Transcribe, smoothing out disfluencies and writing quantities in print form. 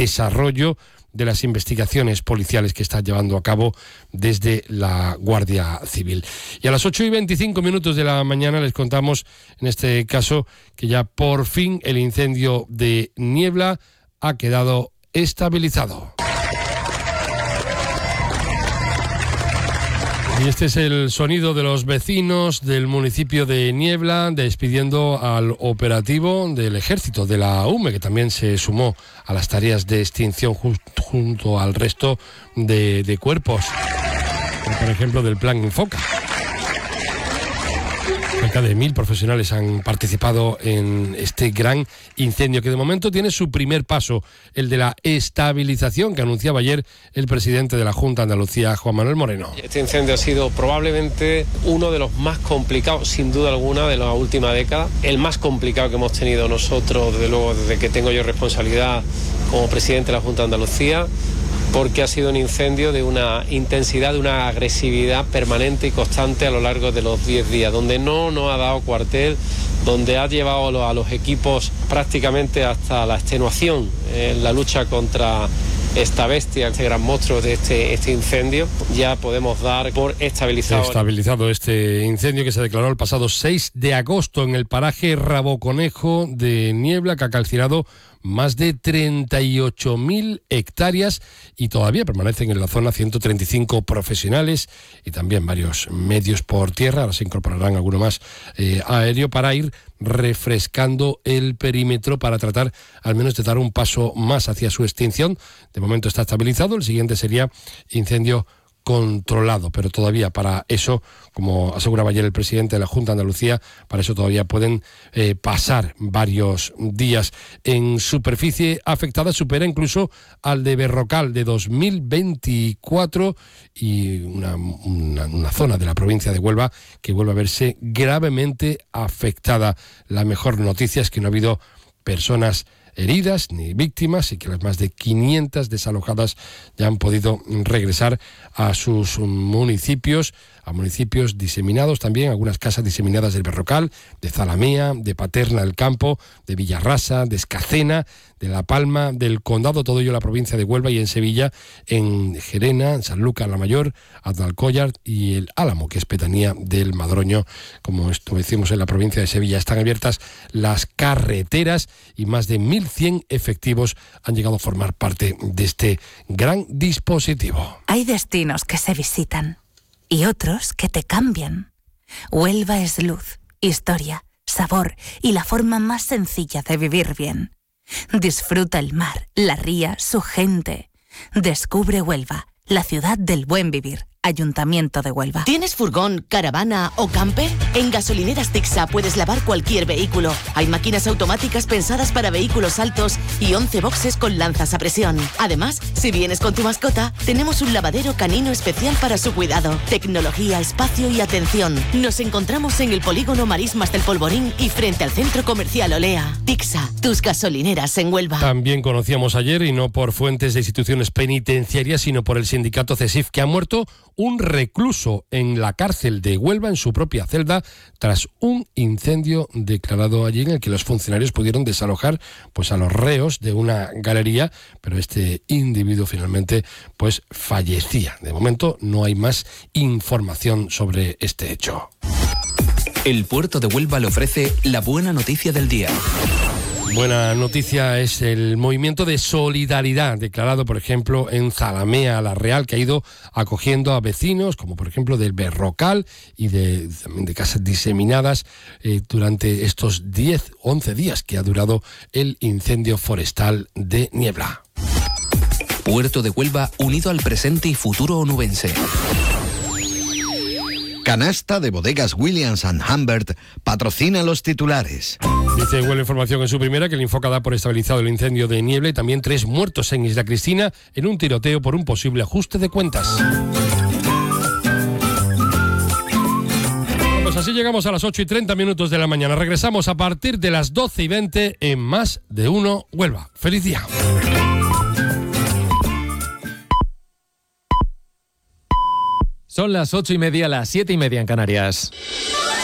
desarrollo de las investigaciones policiales que está llevando a cabo desde la Guardia Civil. Y a las 8:25 de la mañana les contamos, en este caso, que ya por fin el incendio de Niebla ha quedado estabilizado. Y este es el sonido de los vecinos del municipio de Niebla despidiendo al operativo del ejército, de la UME, que también se sumó a las tareas de extinción junto al resto de cuerpos, como por ejemplo del Plan Infoca. Cerca de 1.000 profesionales han participado en este gran incendio, que de momento tiene su primer paso, el de la estabilización que anunciaba ayer el presidente de la Junta de Andalucía, Juan Manuel Moreno. Este incendio ha sido probablemente uno de los más complicados, sin duda alguna, de la última década. El más complicado que hemos tenido nosotros, desde luego, desde que tengo yo responsabilidad como presidente de la Junta de Andalucía, porque ha sido un incendio de una intensidad, de una agresividad permanente y constante a lo largo de los 10 días, donde no ha dado cuartel, donde ha llevado a los equipos prácticamente hasta la extenuación en la lucha contra esta bestia, este gran monstruo de este incendio. Ya podemos dar por estabilizado este incendio, que se declaró el pasado 6 de agosto en el paraje Raboconejo de Niebla, que ha calcinado más de 38.000 hectáreas y todavía permanecen en la zona 135 profesionales y también varios medios por tierra. Ahora se incorporarán alguno más aéreo para ir refrescando el perímetro, para tratar al menos de dar un paso más hacia su extinción. De momento está estabilizado. El siguiente sería incendio controlado, pero todavía para eso, como aseguraba ayer el presidente de la Junta de Andalucía, para eso todavía pueden pasar varios días. En superficie afectada supera incluso al de Berrocal de 2024 y una zona de la provincia de Huelva que vuelve a verse gravemente afectada. La mejor noticia es que no ha habido personas heridas ni víctimas y que las más de 500 desalojadas ya han podido regresar a sus municipios, a municipios diseminados también, algunas casas diseminadas del Berrocal, de Zalamea, de Paterna del Campo, de Villarrasa, de Escacena, de La Palma, del Condado, todo ello en la provincia de Huelva, y en Sevilla, en Gerena, en Sanlúcar la Mayor, Aznáalcóllar y el Álamo, que es pedanía del Madroño, como esto decimos en la provincia de Sevilla. Están abiertas las carreteras y más de 1.100 efectivos han llegado a formar parte de este gran dispositivo. Hay destinos que se visitan y otros que te cambian. Huelva es luz, historia, sabor y la forma más sencilla de vivir bien. Disfruta el mar, la ría, su gente. Descubre Huelva, la ciudad del buen vivir. Ayuntamiento de Huelva. ¿Tienes furgón, caravana o camper? En Gasolineras Tixa puedes lavar cualquier vehículo. Hay máquinas automáticas pensadas para vehículos altos y 11 boxes con lanzas a presión. Además, si vienes con tu mascota, tenemos un lavadero canino especial para su cuidado. Tecnología, espacio y atención. Nos encontramos en el polígono Marismas del Polvorín y frente al centro comercial Olea. Tixa, tus gasolineras en Huelva. También conocíamos ayer, y no por fuentes de instituciones penitenciarias, sino por el sindicato CESIF, que ha muerto un recluso en la cárcel de Huelva, en su propia celda, tras un incendio declarado allí, en el que los funcionarios pudieron desalojar pues a los reos de una galería, pero este individuo finalmente pues fallecía. De momento no hay más información sobre este hecho. El puerto de Huelva le ofrece la buena noticia del día. Buena noticia es el movimiento de solidaridad declarado, por ejemplo, en Zalamea la Real, que ha ido acogiendo a vecinos, como por ejemplo del Berrocal y también de casas diseminadas durante estos 11 días que ha durado el incendio forestal de Niebla. Puerto de Huelva unido al presente y futuro onubense. Canasta de Bodegas Williams & Humbert patrocina los titulares. Dice Huelva Información en su primera que el Infoca da por estabilizado el incendio de Niebla y también 3 muertos en Isla Cristina en un tiroteo por un posible ajuste de cuentas. Pues así llegamos a las 8:30 de la mañana. Regresamos a partir de las 12:20 en Más de Uno Huelva. ¡Feliz día! Son las 8:30, las 7:30 en Canarias.